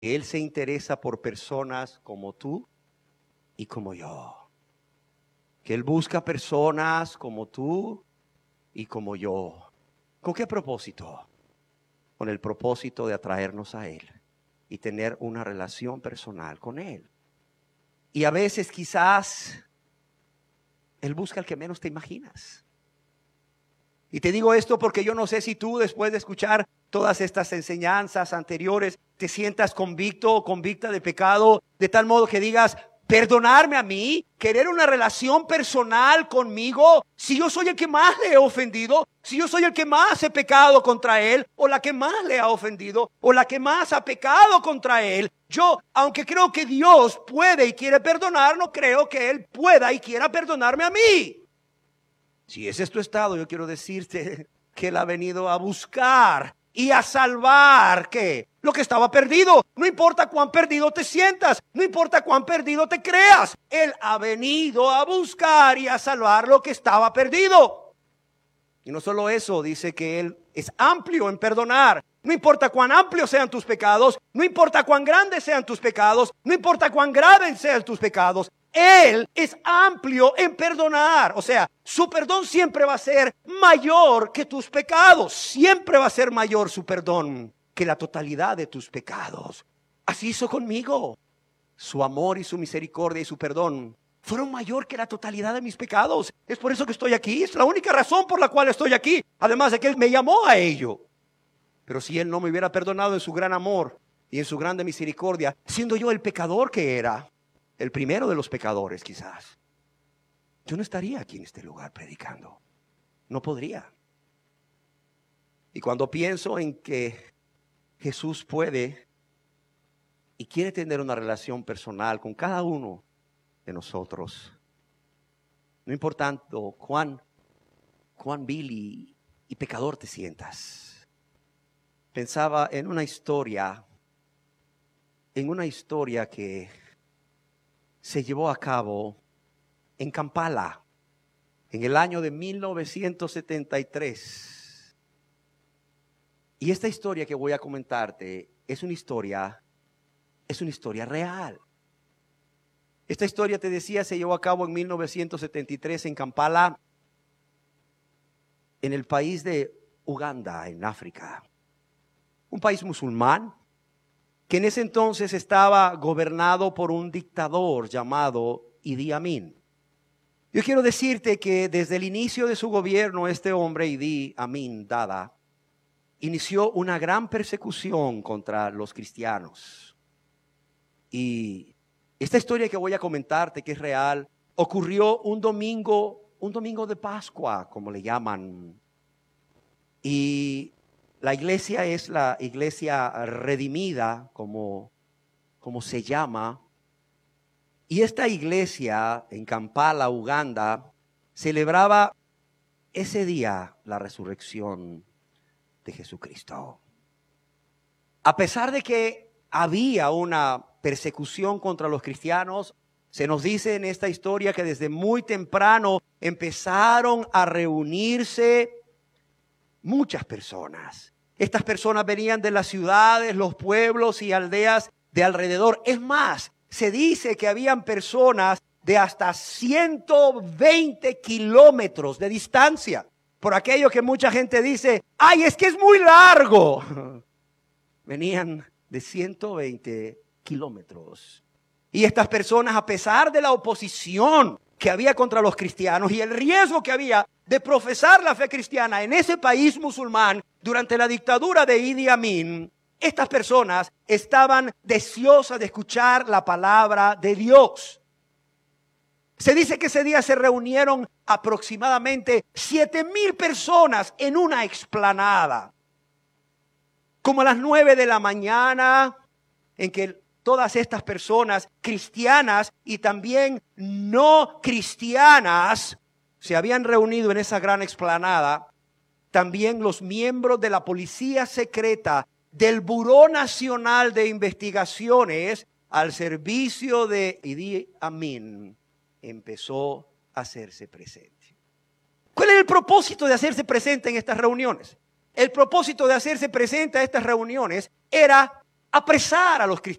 Él se interesa por personas como tú y como yo. Que Él busca personas como tú y como yo. ¿Con qué propósito? Con el propósito de atraernos a Él y tener una relación personal con Él. Y a veces quizás Él busca al que menos te imaginas. Y te digo esto porque yo no sé si tú, después de escuchar todas estas enseñanzas anteriores, te sientas convicto o convicta de pecado, de tal modo que digas: perdonarme a mí, querer una relación personal conmigo, si yo soy el que más le he ofendido, si yo soy el que más he pecado contra Él, o la que más le ha ofendido, o la que más ha pecado contra Él. Yo, aunque creo que Dios puede y quiere perdonar, no creo que Él pueda y quiera perdonarme a mí. Si ese es tu estado, yo quiero decirte que Él ha venido a buscar y a salvar, ¿qué? Lo que estaba perdido. No importa cuán perdido te sientas, no importa cuán perdido te creas. Él ha venido a buscar y a salvar lo que estaba perdido. Y no solo eso, dice que Él es amplio en perdonar. No importa cuán amplios sean tus pecados, no importa cuán grandes sean tus pecados, no importa cuán graves sean tus pecados. Él es amplio en perdonar. O sea, su perdón siempre va a ser mayor que tus pecados. Siempre va a ser mayor su perdón que la totalidad de tus pecados. Así hizo conmigo. Su amor y su misericordia y su perdón fueron mayor que la totalidad de mis pecados. Es por eso que estoy aquí. Es la única razón por la cual estoy aquí. Además de que Él me llamó a ello. Pero si Él no me hubiera perdonado en su gran amor y en su grande misericordia, siendo yo el pecador que era, el primero de los pecadores quizás, yo no estaría aquí en este lugar predicando. No podría. Y cuando pienso en que Jesús puede y quiere tener una relación personal con cada uno de nosotros, no importando cuán vil y pecador te sientas, pensaba en una historia que se llevó a cabo en Kampala en el año de 1973. Y esta historia que voy a comentarte es una historia real. Esta historia, te decía, se llevó a cabo en 1973 en Kampala, en el país de Uganda, en África. Un país musulmán que en ese entonces estaba gobernado por un dictador llamado Idi Amin. Yo quiero decirte que desde el inicio de su gobierno, este hombre, Idi Amin Dada, inició una gran persecución contra los cristianos. Y esta historia que voy a comentarte, que es real, ocurrió un domingo de Pascua, como le llaman. Y la iglesia es la iglesia redimida, como se llama. Y esta iglesia en Kampala, Uganda, celebraba ese día la resurrección de Jesucristo. A pesar de que había una persecución contra los cristianos, se nos dice en esta historia que desde muy temprano empezaron a reunirse muchas personas. Estas personas venían de las ciudades, los pueblos y aldeas de alrededor. Es más, se dice que habían personas de hasta 120 kilómetros de distancia. Por aquello que mucha gente dice: ¡ay, es que es muy largo! Venían de 120 kilómetros. Y estas personas, a pesar de la oposición que había contra los cristianos y el riesgo que había de profesar la fe cristiana en ese país musulmán durante la dictadura de Idi Amin, estas personas estaban deseosas de escuchar la palabra de Dios. Se dice que ese día se reunieron aproximadamente 7,000 personas en una explanada. Como a las 9 de la mañana, en que todas estas personas cristianas y también no cristianas se habían reunido en esa gran explanada. También los miembros de la policía secreta del Buró Nacional de Investigaciones al servicio de Idi Amin empezó a hacerse presente. ¿Cuál es el propósito de hacerse presente en estas reuniones? El propósito de hacerse presente a estas reuniones era apresar a los cristianos.